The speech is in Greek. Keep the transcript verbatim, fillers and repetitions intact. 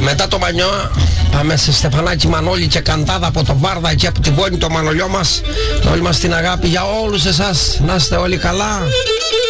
Μετά το Μανιό πάμε σε Στεφανάκη Μανώλη και Καντάδα από το Βάρδα, εκεί από τη Βόνη, το Μανολιό μας. Όλη μας την αγάπη για όλους εσάς. Να είστε όλοι καλά.